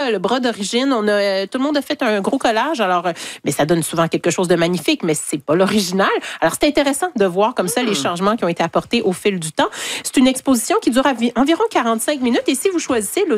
le bras d'origine. Tout le monde a fait un gros collage. Alors, mais ça donne souvent quelque chose de magnifique, mais c'est pas l'original. Alors, c'est intéressant de voir comme ça les changements qui ont été apportés au fil du temps. C'est une exposition qui dure environ 45 minutes. Et si vous choisissez